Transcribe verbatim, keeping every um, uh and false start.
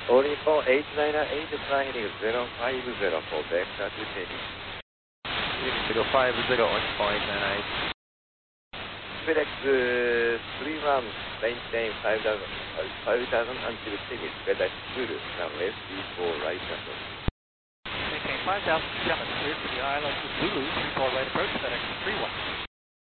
All Nippon eight nine eight flying zero five zero for vector to Delhi. zero five zero, Nippon eight nine eight. FedEx three one, maintain five thousand, five thousand until finish. FedEx Zulu, runway three four right approach. Maintain five thousand, Shannon, cleared for the island of Zulu, three four right approach, FedEx three one.